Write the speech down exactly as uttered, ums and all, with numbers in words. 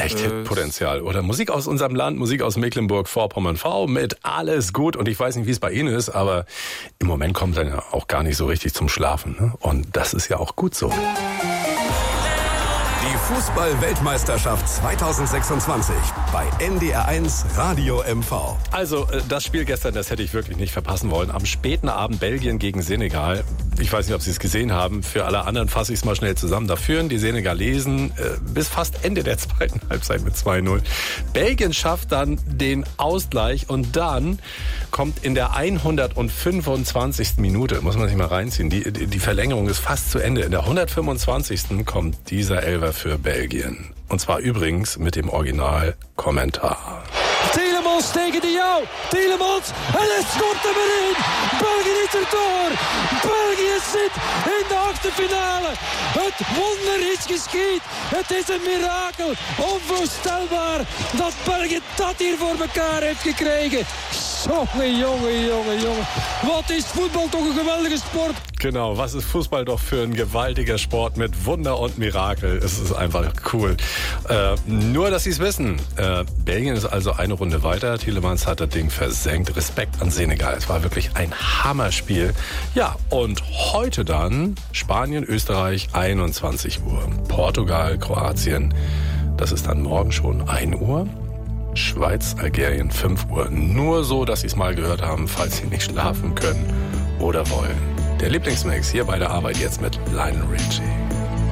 echt Hitpotenzial. Oder Musik aus unserem Land, Musik aus Mecklenburg-Vorpommern-V mit Alles gut. Und ich weiß nicht, wie es bei Ihnen ist, aber im Moment kommt er ja auch gar nicht so richtig zum Schlafen. Ne? Und das ist ja auch gut so. Die Fußball-Weltmeisterschaft zweitausendsechsundzwanzig bei N D R eins Radio M V. Also das Spiel gestern, das hätte ich wirklich nicht verpassen wollen. Am späten Abend Belgien gegen Senegal. Ich weiß nicht, ob Sie es gesehen haben. Für alle anderen fasse ich es mal schnell zusammen. Da führen die Senegalesen äh, bis fast Ende der zweiten Halbzeit mit zwei null. Belgien schafft dann den Ausgleich und dann kommt in der hundertfünfundzwanzigsten Minute, muss man sich mal reinziehen, die, die, die Verlängerung ist fast zu Ende. In der hundertfünfundzwanzigsten kommt dieser Elfer für Belgien. Und zwar übrigens mit dem Originalkommentar. Tielemans tegen de jou. Tielemans. En het scoort er weer in. België is er door. België zit in de achterfinale. Het wonder is geschied. Het is een mirakel. Onvoorstelbaar dat België dat hier voor elkaar heeft gekregen. Jongen, jongen, jongen, jongen. Wat is voetbal toch een geweldige sport. Genau, was ist Fußball doch für ein gewaltiger Sport mit Wunder und Mirakel. Es ist einfach cool. Äh, nur, dass Sie es wissen. Äh, Belgien ist also eine Runde weiter. Tielemans hat das Ding versenkt. Respekt an Senegal. Es war wirklich ein Hammerspiel. Ja, und heute dann Spanien, Österreich, einundzwanzig Uhr. Portugal, Kroatien. Das ist dann morgen schon ein Uhr. Schweiz, Algerien, fünf Uhr. Nur so, dass Sie es mal gehört haben, falls Sie nicht schlafen können oder wollen. Der Lieblingsmix hier bei der Arbeit jetzt mit Lionel Richie.